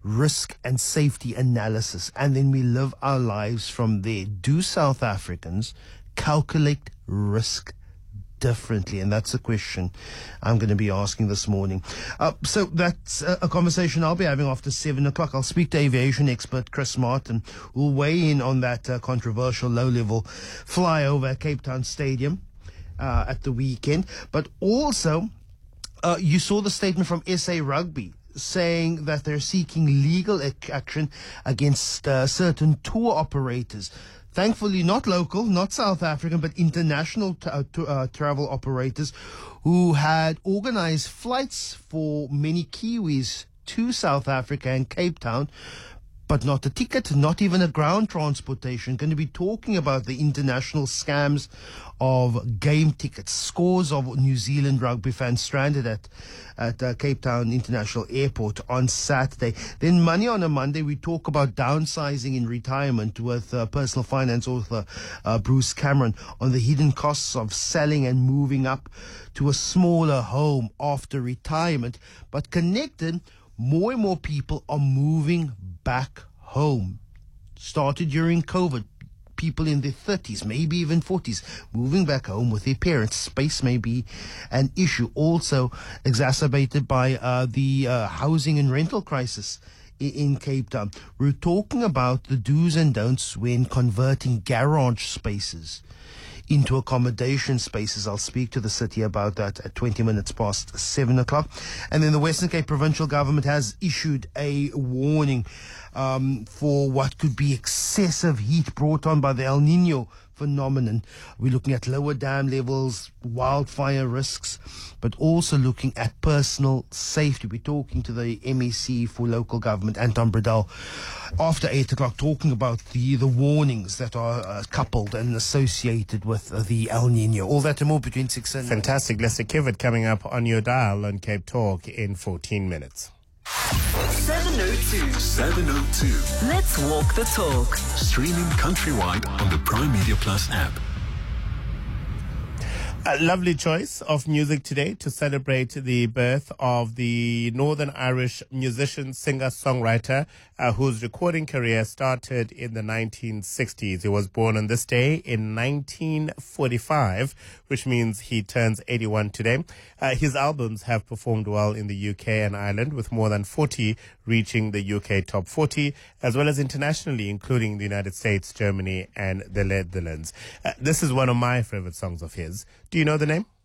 risk and safety analysis, and then we live our lives from there. Do South Africans calculate risk differently? And that's a question I'm going to be asking this morning. So that's a conversation I'll be having after 7 o'clock. I'll speak to aviation expert Chris Martin, who'll weigh in on that controversial low-level flyover at Cape Town Stadium at the weekend. But also, you saw the statement from SA Rugby saying that they're seeking legal action against certain tour operators. Thankfully, not local, not South African, but international travel operators who had organized flights for many Kiwis to South Africa and Cape Town, but not a ticket, not even a ground transportation. Going to be talking about the international scams of game tickets. Scores of New Zealand rugby fans stranded at Cape Town International Airport on Saturday. Then Money on a Monday, we talk about downsizing in retirement with personal finance author Bruce Cameron on the hidden costs of selling and moving up to a smaller home after retirement. But connected, more and more people are moving back home. Started during COVID. People in their 30s, maybe even 40s, moving back home with their parents. Space may be an issue. Also exacerbated by the housing and rental crisis in Cape Town. We're talking about the do's and don'ts when converting garage spaces into accommodation spaces. I'll speak to the city about that at 20 minutes past 7 o'clock. And then the Western Cape Provincial Government has issued a warning for what could be excessive heat brought on by the El Nino phenomenon. We're looking at lower dam levels, wildfire risks, but also looking at personal safety. We're talking to the MEC for local government, Anton Bredell, after 8 o'clock, talking about the warnings that are coupled and associated with the El Nino. All that and more between 6 and 9. Fantastic. Lester Kivet coming up on your dial on Cape Talk in 14 minutes. 702. 702. Let's walk the talk. Streaming countrywide on the Prime Media Plus app. A lovely choice of music today to celebrate the birth of the Northern Irish musician, singer, songwriter, whose recording career started in the 1960s. He was born on this day in 1945, which means he turns 81 today. His albums have performed well in the UK and Ireland, with more than 40 reaching the UK top 40, as well as internationally, including the United States, Germany, and the Netherlands. This is one of my favorite songs of his. Do you know the name?